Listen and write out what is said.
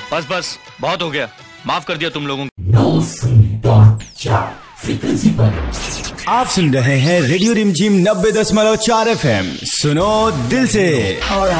बस बस बहुत हो गया, माफ कर दिया तुम लोगों को। 90.4 फ्रीक्वेंसी पर आप सुन रहे हैं रेडियो रिमझिम 90.4 FM। सुनो दिल से।